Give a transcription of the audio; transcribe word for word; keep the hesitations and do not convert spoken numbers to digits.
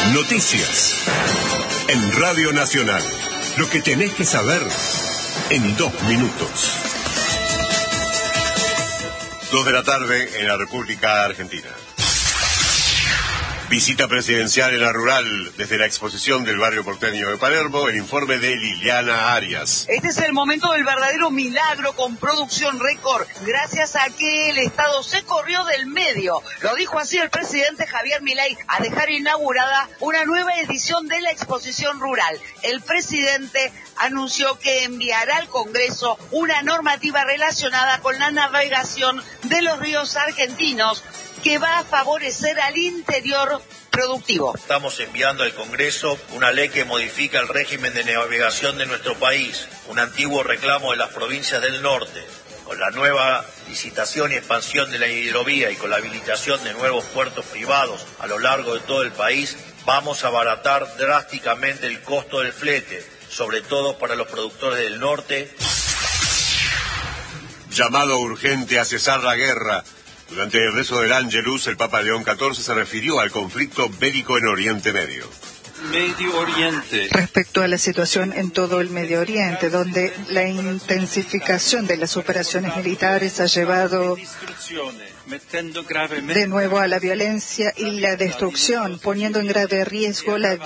Noticias en Radio Nacional. Lo que tenés que saber en dos minutos. Dos de la tarde en la República Argentina. Visita presidencial en la rural desde la exposición del barrio porteño de Palermo, el informe de Liliana Arias. Este es el momento del verdadero milagro con producción récord, gracias a que el Estado se corrió del medio. Lo dijo así el presidente Javier Milei a dejar inaugurada una nueva edición de la exposición rural. El presidente anunció que enviará al Congreso una normativa relacionada con la navegación de los ríos argentinos, que va a favorecer al interior productivo. Estamos enviando al Congreso una ley que modifica el régimen de navegación de nuestro país, un antiguo reclamo de las provincias del norte. Con la nueva licitación y expansión de la hidrovía y con la habilitación de nuevos puertos privados a lo largo de todo el país, vamos a abaratar drásticamente el costo del flete, sobre todo para los productores del norte. Llamado urgente a cesar la guerra. Durante el rezo del Ángelus, el Papa León catorce se refirió al conflicto bélico en Oriente Medio. Medio Oriente. Respecto a la situación en todo el Medio Oriente, donde la intensificación de las operaciones militares ha llevado de nuevo a la violencia y la destrucción, poniendo en grave riesgo la